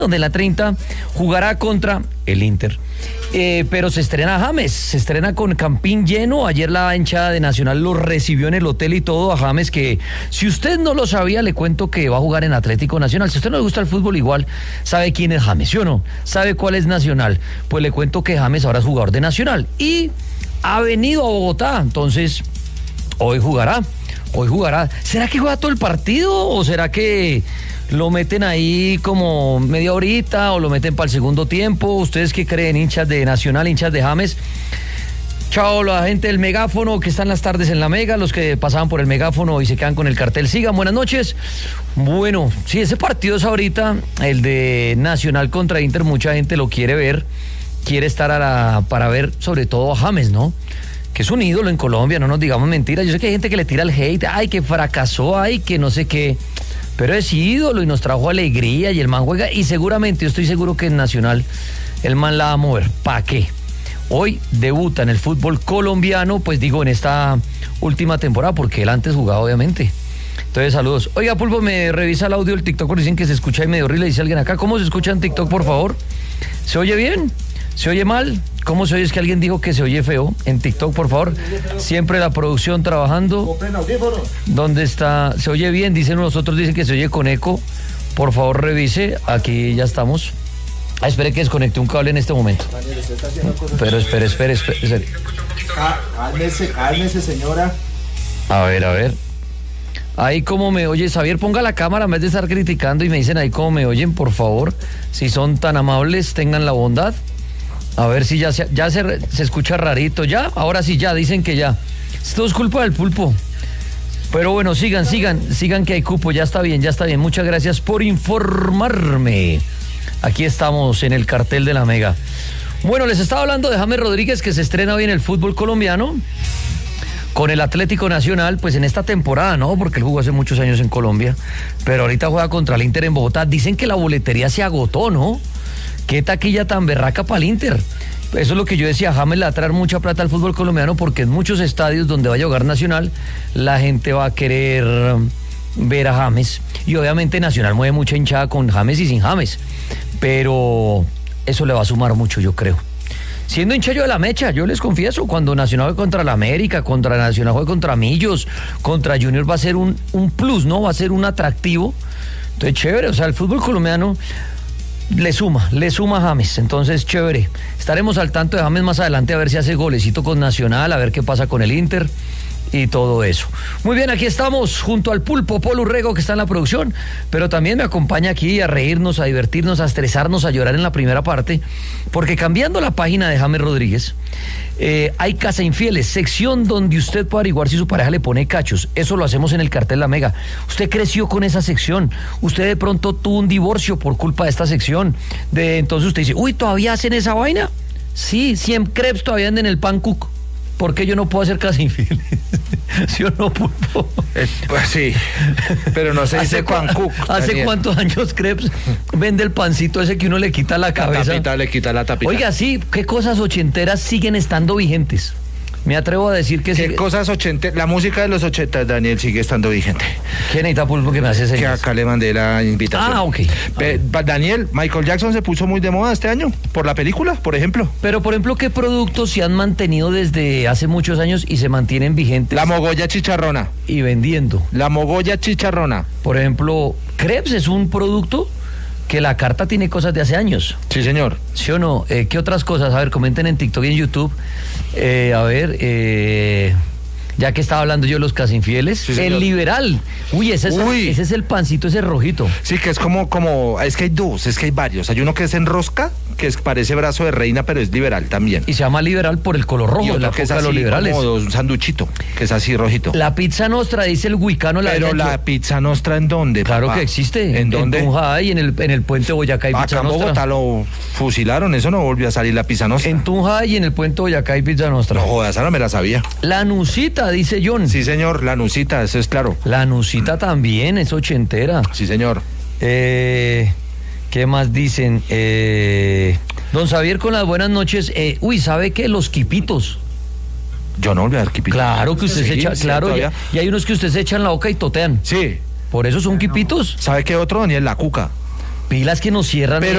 donde la 30 jugará contra el Inter. Pero se estrena James, se estrena con campín lleno. Ayer la hinchada de Nacional lo recibió en el hotel y todo a James, que si usted no lo sabía, le cuento que va a jugar en Atlético Nacional. Si a usted no le gusta el fútbol, igual sabe quién es James, ¿sí o no? ¿Sabe cuál es Nacional? Pues le cuento que James ahora es jugador de Nacional y ha venido a Bogotá, entonces hoy jugará. ¿Será que juega todo el partido o será que lo meten ahí como media horita o lo meten para el segundo tiempo? ¿Ustedes qué creen, hinchas de Nacional, hinchas de James? Chao, la gente del megáfono que están las tardes en la Mega, los que pasaban por el megáfono y se quedan con el cartel. Sigan, buenas noches. Bueno, sí, ese partido es ahorita, el de Nacional contra Inter, mucha gente lo quiere ver, quiere estar para ver sobre todo a James, ¿no? Que es un ídolo en Colombia, no nos digamos mentiras. Yo sé que hay gente que le tira el hate, ay, que fracasó, ay, que no sé qué, pero es ídolo y nos trajo alegría y el man juega y seguramente, yo estoy seguro que en Nacional el man la va a mover. ¿Para qué? Hoy debuta en el fútbol colombiano, pues digo, en esta última temporada, porque él antes jugaba, obviamente. Entonces, saludos. Oiga, Pulpo, me revisa el audio del TikTok, dicen que se escucha ahí medio horrible, dice alguien acá. ¿Cómo se escucha en TikTok, por favor? ¿Se oye bien? ¿Se oye mal? ¿Cómo se oye? Es que alguien dijo que se oye feo en TikTok, por favor. Siempre la producción trabajando. ¿Dónde está? ¿Se oye bien? Dicen los otros, dicen que se oye con eco. Por favor, revise. Aquí ya estamos. Espere que desconecte un cable en este momento. Pero espere. Cálmese, señora. A ver. Ahí cómo me oye, Xavier, ponga la cámara en vez de estar criticando y me dicen ahí cómo me oyen, por favor. Si son tan amables, tengan la bondad. A ver si ya se escucha rarito. ¿Ya? Ahora sí, ya, dicen que ya. Esto es culpa del Pulpo. Pero bueno, sigan que hay cupo, ya está bien. Muchas gracias por informarme. Aquí estamos en el cartel de la Mega. Bueno, les estaba hablando de James Rodríguez, que se estrena hoy en el fútbol colombiano con el Atlético Nacional, pues en esta temporada, ¿no? Porque él jugó hace muchos años en Colombia, pero ahorita juega contra el Inter en Bogotá. Dicen que la boletería se agotó, ¿no? Qué taquilla tan berraca para el Inter. Eso es lo que yo decía, James le va a traer mucha plata al fútbol colombiano porque en muchos estadios donde vaya a jugar Nacional, la gente va a querer ver a James. Y obviamente Nacional mueve mucha hinchada con James y sin James, pero eso le va a sumar mucho, yo creo. Siendo hincha yo de la mecha, yo les confieso, cuando Nacional juegue contra la América, contra Nacional juegue contra Millos, contra Junior, va a ser un plus, ¿no? Va a ser un atractivo. Entonces, chévere, o sea, el fútbol colombiano le suma a James, entonces chévere. Estaremos al tanto de James más adelante a ver si hace golecito con Nacional, a ver qué pasa con el Inter y todo eso. Muy bien, aquí estamos junto al Pulpo Polo Urrego, que está en la producción, pero también me acompaña aquí a reírnos, a divertirnos, a estresarnos, a llorar en la primera parte, porque cambiando la página de James Rodríguez, hay Casa Infieles, sección donde usted puede averiguar si su pareja le pone cachos. Eso lo hacemos en el cartel La Mega. Usted creció con esa sección, usted de pronto tuvo un divorcio por culpa de esta sección, entonces usted dice, uy, ¿todavía hacen esa vaina? Sí, 100 crepes todavía andan en el pan cook. ¿Por qué yo no puedo hacer Casa Infieles? ¿Sí o no, Pulpo? Pues sí, pero no se dice pan cook. ¿Hace cuántos años Crepes vende el pancito ese que uno le quita la cabeza? Le quita la tapita. Oiga, sí, ¿qué cosas ochenteras siguen estando vigentes? Me atrevo a decir que sí. ¿Qué cosas ochenteras? La música de los 80, Daniel, sigue estando vigente. ¿Qué necesita, Pulpo, que me hace señas? Que acá le mandé la invitación. Ah, ok. Daniel, Michael Jackson se puso muy de moda este año, por la película, por ejemplo. Pero, por ejemplo, ¿qué productos se han mantenido desde hace muchos años y se mantienen vigentes? La mogolla chicharrona. Y vendiendo. La mogolla chicharrona. Por ejemplo, Crepes es un producto que la carta tiene cosas de hace años. Sí, señor. ¿Sí o no? ¿Qué otras cosas? A ver, comenten en TikTok y en YouTube. Ya que estaba hablando yo de los Casa Infieles. Sí, el Liberal. Uy, ese es el pancito, ese rojito. Sí, que es como, es que hay dos, es que hay varios. Hay uno que es en rosca, que parece brazo de reina, pero es liberal también. Y se llama Liberal por el color rojo, y otro la que es así, de los liberales. como un sanduchito, que es así rojito. La pizza nostra, dice el Huicano. Pero la pizza nostra, ¿en dónde, Claro, papá? Que existe. ¿En dónde? En Tunja y en el puente Boyacá y pizza nostra. Acá en Bogotá lo fusilaron, eso no volvió a salir la pizza nostra. En Tunja y en el puente Boyacá y pizza nostra. No jodas, esa no me la sabía. La Nucita, dice John. Sí, señor, la Nucita, eso es claro. La Nucita también es ochentera. Sí, señor. ¿Qué más dicen? Don Xavier con las buenas noches. ¿Sabe qué? Los quipitos. Yo no volví a dar quipitos. Claro que usted se echa, claro, y hay unos que usted se echa en la boca y totean. Sí. Por eso son quipitos. ¿Sabe qué otro, Daniel? La cuca. Pilas que nos cierran. Pero